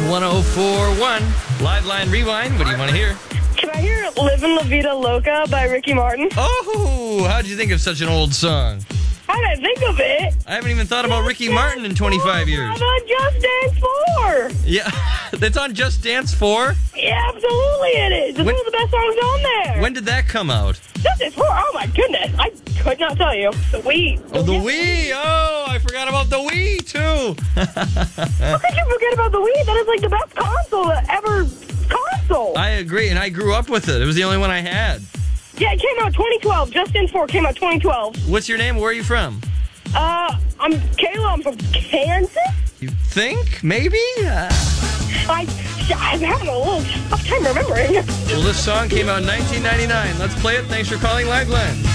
1041. Live Line Rewind. What do you want to hear? Can I hear Livin' La Vida Loca by Ricky Martin? Oh, how'd you think of such an old song? How did I think of it? I haven't even thought about Ricky Martin in 25 years. It's on Just Dance 4. Yeah, that's on Just Dance 4? Yeah, absolutely it is. It's one of the best songs on there. When did that come out? Just Dance 4? Oh, my goodness. I could not tell you. The Wii. Oh, the Wii. Oh, I forgot about the Wii, too. How could you forget about the Wii? That is like the best console ever console. I agree, and I grew up with it. It was the only one I had. Yeah, it came out 2012. Just Dance 4 came out 2012. What's your name? Where are you from? I'm Kayla. I'm from Kansas. You think? Maybe? I'm having a little tough time remembering. Well, this song came out in 1999. Let's play it. Thanks for calling Liveline.